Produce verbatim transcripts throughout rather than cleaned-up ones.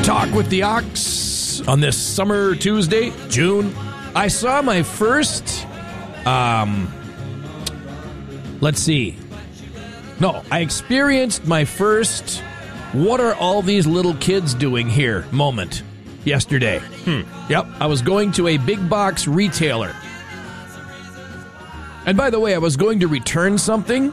Talk with the Ox on this summer Tuesday, June. I saw my first, um, let's see. No, I experienced my first, what are all these little kids doing here moment yesterday. Hmm. Yep, I was going to a big box retailer. And by the way, I was going to return something.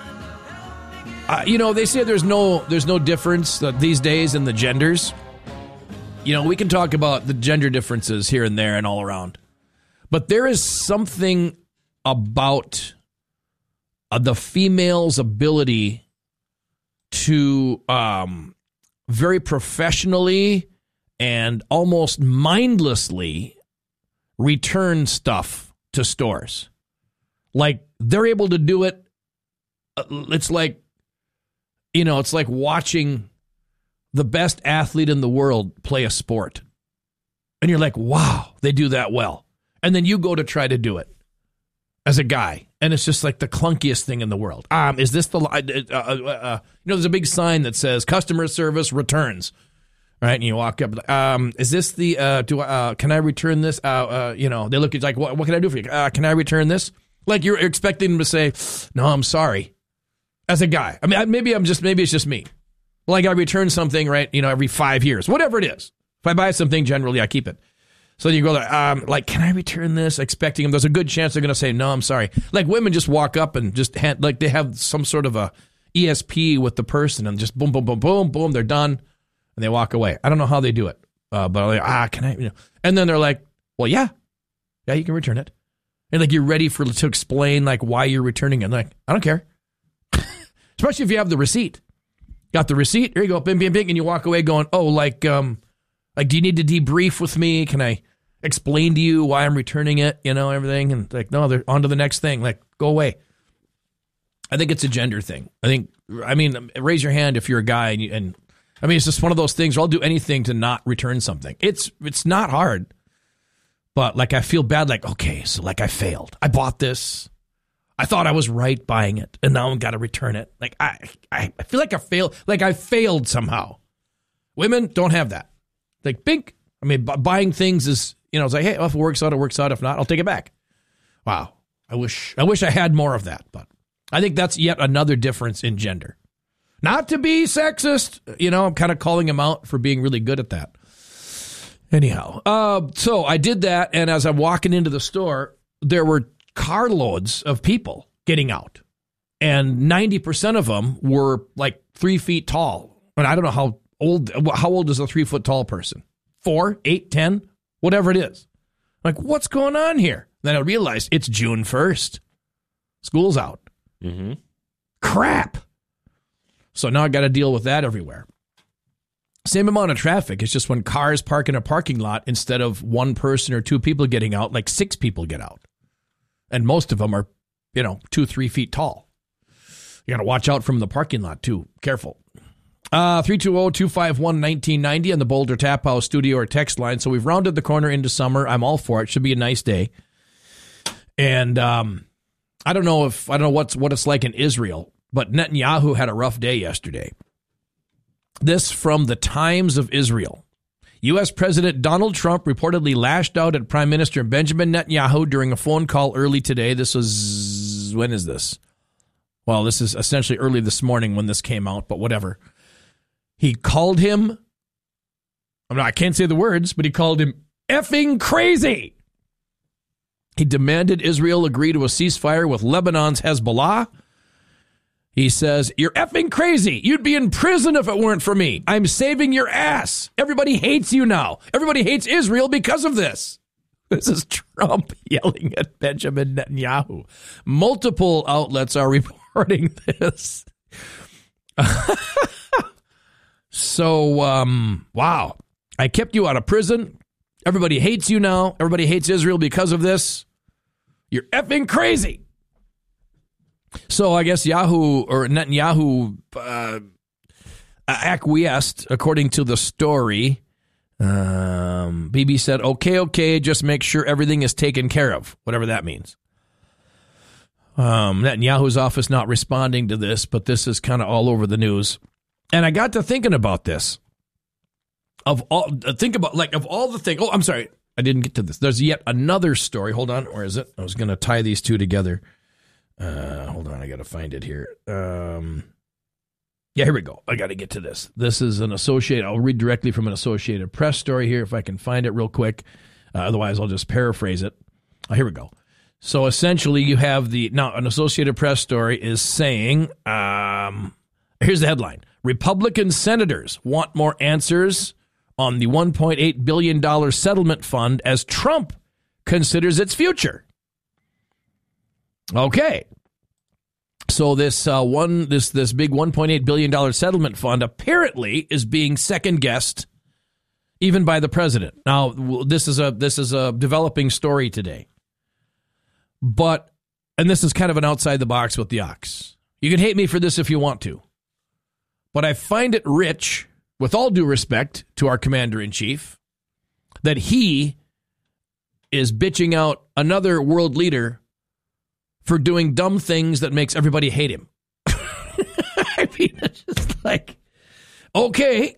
Uh, you know, they say there's no there's no difference uh, these days in the genders. You know, we can talk about the gender differences here and there and all around. But there is something about uh, the female's ability to um, very professionally and almost mindlessly return stuff to stores. Like, they're able to do it. It's like, you know, it's like watching the best athlete in the world play a sport. And you're like, wow, they do that well. And then you go to try to do it as a guy. And it's just like the clunkiest thing in the world. Um, is this the, uh, uh, uh, you know, there's a big sign that says customer service returns. Right, and you walk up. Um, is this the? Uh, do I, uh, can I return this? Uh, uh, you know, they look at you like, what, what can I do for you? Uh, can I return this? Like you're expecting them to say, no, I'm sorry. As a guy, I mean, maybe I'm just maybe it's just me. Like I return something, right? You know, every five years, whatever it is. If I buy something, generally I keep it. So you go there, um, like, can I return this? Expecting them, there's a good chance they're going to say, no, I'm sorry. Like women just walk up and just hand, like they have some sort of a E S P with the person and just boom, boom, boom, boom, boom, they're done. And they walk away. I don't know how they do it, uh, but I'm like, ah, can I? You know? And then they're like, well, yeah, yeah, you can return it. And like you're ready for to explain like why you're returning it. And like, I don't care. Especially if you have the receipt. Got the receipt? Here you go, bing, bing, bing, and you walk away going, oh, like, um, like, do you need to debrief with me? Can I explain to you why I'm returning it? You know, everything. And like, no, they're on to the next thing. Like, go away. I think it's a gender thing. I think, I mean, raise your hand if you're a guy and. You, and I mean, it's just one of those things where I'll do anything to not return something. It's it's not hard, but like I feel bad. Like, okay, so like I failed. I bought this. I thought I was right buying it, and now I've got to return it. Like I, I, I feel like I failed. Like I failed somehow. Women don't have that. Like bink. I mean, b- buying things is you know it's like hey, well, if it works out, it works out. If not, I'll take it back. Wow. I wish I wish I had more of that, but I think that's yet another difference in gender. Not to be sexist, you know, I'm kind of calling him out for being really good at that. Anyhow, uh, so I did that, and as I'm walking into the store, there were carloads of people getting out, and ninety percent of them were like three feet tall. And I don't know how old, how old is a three-foot tall person? Four, eight, ten, whatever it is. Like, what's going on here? Then I realized it's June first. School's out. Mm-hmm. Crap. So now I got to deal with that everywhere. Same amount of traffic. It's just when cars park in a parking lot, instead of one person or two people getting out, like six people get out. And most of them are, you know, two, three feet tall. You got to watch out from the parking lot, too. Careful. Uh, three two zero, two five one, one nine nine zero on the Boulder Tap House studio or text line. So we've rounded the corner into summer. I'm all for it. Should be a nice day. And um, I don't know if I don't know what's what it's like in Israel. But Netanyahu had a rough day yesterday. This from the Times of Israel. U S President Donald Trump reportedly lashed out at Prime Minister Benjamin Netanyahu during a phone call early today. This was, when is this? Well, this is essentially early this morning when this came out, but whatever. He called him, I mean, I can't say the words, but he called him effing crazy. He demanded Israel agree to a ceasefire with Lebanon's Hezbollah. He says, you're effing crazy. You'd be in prison if it weren't for me. I'm saving your ass. Everybody hates you now. Everybody hates Israel because of this. This is Trump yelling at Benjamin Netanyahu. Multiple outlets are reporting this. So, um, wow. I kept you out of prison. Everybody hates you now. Everybody hates Israel because of this. You're effing crazy. So I guess Yahoo or Netanyahu uh, acquiesced, according to the story. Um, Bibi said, okay, okay, just make sure everything is taken care of, whatever that means. Um, Netanyahu's office not responding to this, but this is kind of all over the news. And I got to thinking about this. of all, think about, like, of all the things. Oh, I'm sorry. I didn't get to this. There's yet another story. Hold on. Where is it? I was going to tie these two together. Uh, hold on. I got to find it here. Um, yeah, here we go. I got to get to this. This is an Associated. I'll read directly from an Associated Press story here if I can find it real quick. Uh, otherwise, I'll just paraphrase it. Oh, here we go. So essentially, you have the, now an Associated Press story is saying, um, here's the headline. Republican senators want more answers on the one point eight billion dollars settlement fund as Trump considers its future. Okay. So this uh, one, this this big one point eight billion dollars settlement fund apparently is being second guessed even by the president. Now, this is a this is a developing story today. But, and this is kind of an outside the box with the ox. You can hate me for this if you want to. But I find it rich, with all due respect to our commander-in-chief, that he is bitching out another world leader for doing dumb things that makes everybody hate him. I mean, it's just like, okay,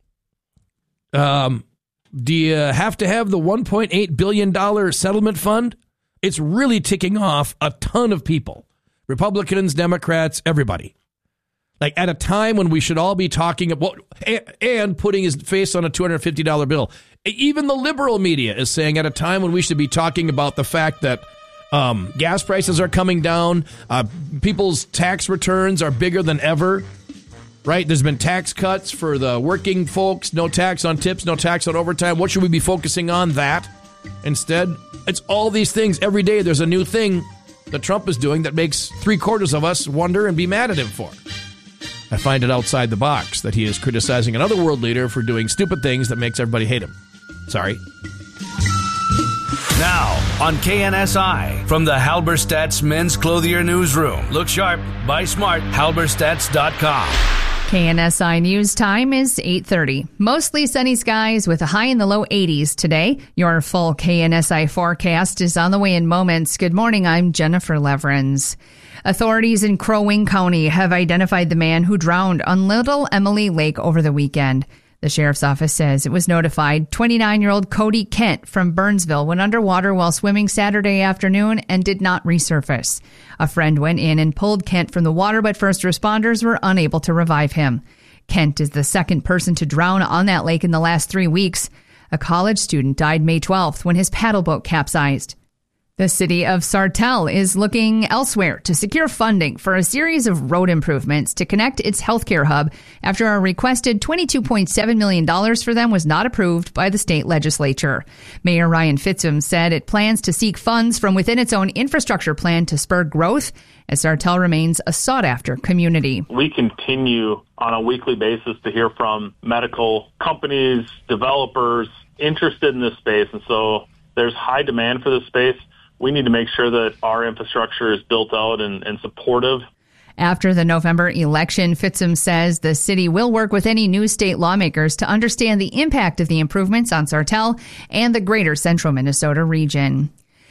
um, do you have to have the one point eight billion dollars settlement fund? It's really ticking off a ton of people. Republicans, Democrats, everybody. Like at a time when we should all be talking about and putting his face on a two hundred fifty dollars bill. Even the liberal media is saying at a time when we should be talking about the fact that um, gas prices are coming down, uh, people's tax returns are bigger than ever, right? There's been tax cuts for the working folks, no tax on tips, no tax on overtime. What should we be focusing on? That instead? It's all these things. Every day there's a new thing that Trump is doing that makes three quarters of us wonder and be mad at him for. I find it outside the box that he is criticizing another world leader for doing stupid things that makes everybody hate him. Sorry. Now, on K N S I, from the Halberstadt's Men's Clothier Newsroom. Look sharp, buy smart, halberstadts dot com. K N S I News time is eight thirty. Mostly sunny skies with a high in the low eighties today. Your full K N S I forecast is on the way in moments. Good morning, I'm Jennifer Leverins. Authorities in Crow Wing County have identified the man who drowned on Little Emily Lake over the weekend. The sheriff's office says it was notified twenty-nine-year-old Cody Kent from Burnsville went underwater while swimming Saturday afternoon and did not resurface. A friend went in and pulled Kent from the water, but first responders were unable to revive him. Kent is the second person to drown on that lake in the last three weeks. A college student died May twelfth when his paddle boat capsized. The city of Sartell is looking elsewhere to secure funding for a series of road improvements to connect its healthcare hub after a requested twenty-two point seven million dollars for them was not approved by the state legislature. Mayor Ryan Fitzum said it plans to seek funds from within its own infrastructure plan to spur growth as Sartell remains a sought-after community. We continue on a weekly basis to hear from medical companies, developers interested in this space, and so there's high demand for this space. We need to make sure that our infrastructure is built out and, and supportive. After the November election, Fitzum says the city will work with any new state lawmakers to understand the impact of the improvements on Sartell and the greater central Minnesota region.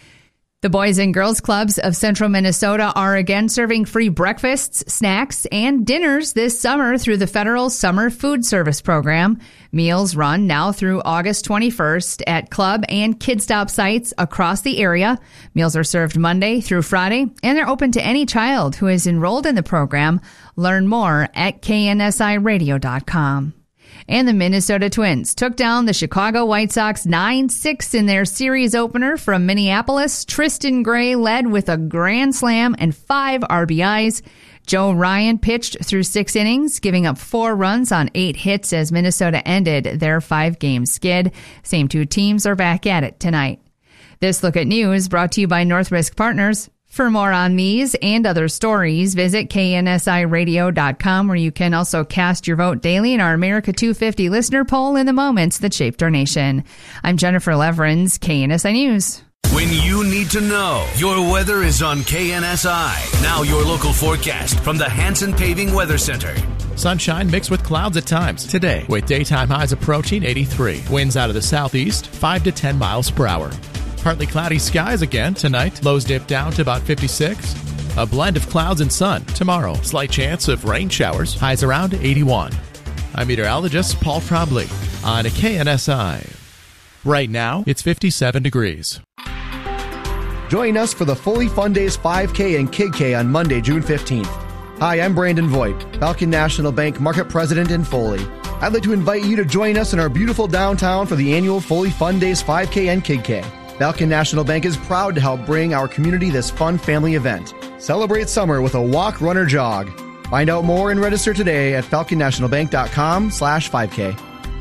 The Boys and Girls Clubs of Central Minnesota are again serving free breakfasts, snacks, and dinners this summer through the federal Summer Food Service Program. Meals run now through August twenty-first at club and Kid Stop sites across the area. Meals are served Monday through Friday, and they're open to any child who is enrolled in the program. Learn more at K N S I radio dot com. And the Minnesota Twins took down the Chicago White Sox nine six in their series opener from Minneapolis. Tristan Gray led with a grand slam and five R B Is. Joe Ryan pitched through six innings, giving up four runs on eight hits as Minnesota ended their five-game skid. Same two teams are back at it tonight. This Look at News brought to you by North Risk Partners. For more on these and other stories, visit K N S I radio dot com, where you can also cast your vote daily in our America two fifty listener poll in the moments that shaped our nation. I'm Jennifer Leverins, K N S I News. When you need to know, your weather is on K N S I. Now your local forecast from the Hanson Paving Weather Center. Sunshine mixed with clouds at times today, with daytime highs approaching eighty-three. Winds out of the southeast, five to ten miles per hour. Partly cloudy skies again tonight. Lows dip down to about fifty-six. A blend of clouds and sun tomorrow. Slight chance of rain showers. Highs around eighty-one. I'm meteorologist Paul Trombley. on K N S I. Right now, it's fifty-seven degrees. Join us for the Foley Fun Days five K and Kid K on Monday, June fifteenth. Hi, I'm Brandon Voigt, Falcon National Bank Market President in Foley. I'd like to invite you to join us in our beautiful downtown for the annual Foley Fun Days five K and Kid K. Falcon National Bank is proud to help bring our community this fun family event. Celebrate summer with a walk, run, or jog. Find out more and register today at falcon national bank dot com slash five K.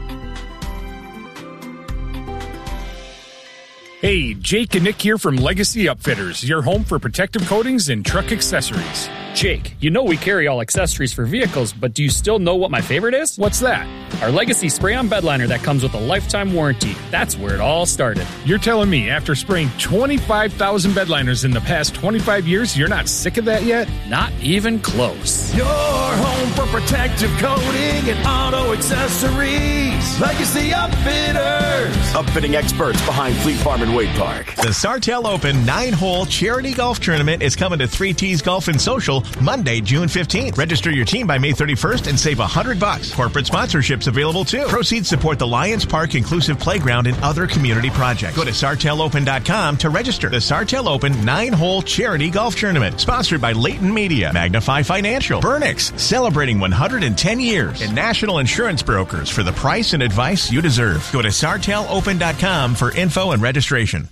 Hey, Jake and Nick here from Legacy Upfitters, your home for protective coatings and truck accessories. Jake, you know we carry all accessories for vehicles, but do you still know what my favorite is? What's that? Our Legacy spray-on bed liner that comes with a lifetime warranty. That's where it all started. You're telling me after spraying twenty-five thousand bed liners in the past twenty-five years, you're not sick of that yet? Not even close. Your home for protective coating and auto accessories. Legacy Upfitters. Upfitting experts behind Fleet Farm and Wade Park. The Sartell Open nine-hole charity golf tournament is coming to Three T's Golf and Social Monday, June fifteenth. Register your team by May thirty-first and save one hundred bucks. Corporate sponsorships available too. Proceeds support the Lions Park Inclusive Playground and other community projects. Go to sartell open dot com to register. The Sartell Open nine-hole charity golf tournament, sponsored by Leighton Media, Magnify Financial, Burnix, celebrating one hundred ten years, and National Insurance Brokers for the price and advice you deserve. Go to sartell open dot com for info and registration.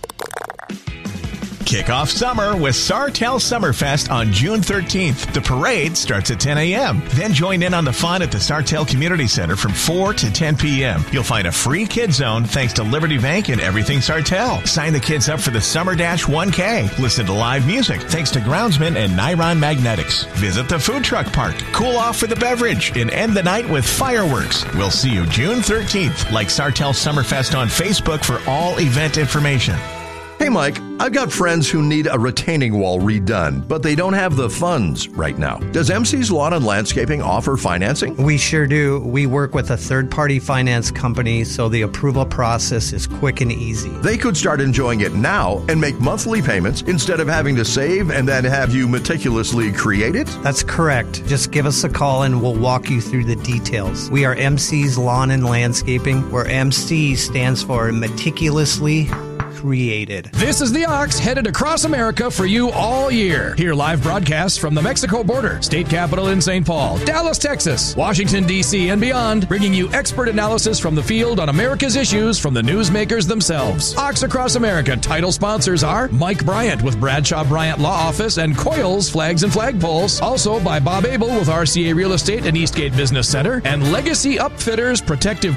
Kick off summer with Sartell Summerfest on June thirteenth. The parade starts at ten a.m. Then join in on the fun at the Sartell Community Center from four to ten p.m. You'll find a free kid zone thanks to Liberty Bank and Everything Sartell. Sign the kids up for the Summer Dash one K. Listen to live music thanks to Groundsman and Niron Magnetics. Visit the food truck park. Cool off with a beverage and end the night with fireworks. We'll see you June thirteenth. Like Sartell Summerfest on Facebook for all event information. Hey, Mike, I've got friends who need a retaining wall redone, but they don't have the funds right now. Does M C's Lawn and Landscaping offer financing? We sure do. We work with a third-party finance company, so the approval process is quick and easy. They could start enjoying it now and make monthly payments instead of having to save and then have you meticulously create it? That's correct. Just give us a call and we'll walk you through the details. We are M C's Lawn and Landscaping, where M C stands for meticulously created. This is the Ox headed across America for you all year. Hear live broadcasts from the Mexico border, state capital in Saint Paul, Dallas, Texas, Washington, D C, and beyond, bringing you expert analysis from the field on America's issues from the newsmakers themselves. Ox Across America title sponsors are Mike Bryant with Bradshaw Bryant Law Office and Coils Flags and Flagpoles. Also by Bob Abel with R C A Real Estate and Eastgate Business Center, and Legacy Upfitters Protective